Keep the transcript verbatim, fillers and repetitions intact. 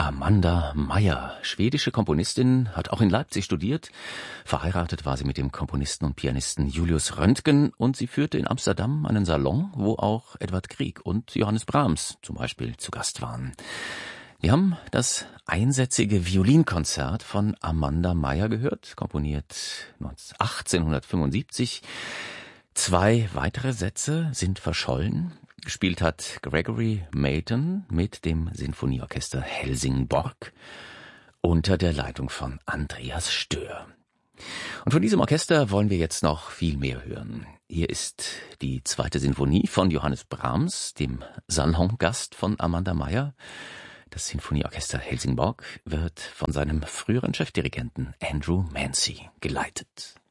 Amanda Meyer, schwedische Komponistin, hat auch in Leipzig studiert. Verheiratet war sie mit dem Komponisten und Pianisten Julius Röntgen und sie führte in Amsterdam einen Salon, wo auch Edvard Grieg und Johannes Brahms zum Beispiel zu Gast waren. Wir haben das einsätzige Violinkonzert von Amanda Meyer gehört, komponiert achtzehnhundertfünfundsiebzig. Zwei weitere Sätze sind verschollen. Gespielt hat Gregory Mayton mit dem Sinfonieorchester Helsingborg unter der Leitung von Andreas Stöhr. Und von diesem Orchester wollen wir jetzt noch viel mehr hören. Hier ist die zweite Sinfonie von Johannes Brahms, dem Salongast von Amanda Meyer. Das Sinfonieorchester Helsingborg wird von seinem früheren Chefdirigenten Andrew Mancy geleitet.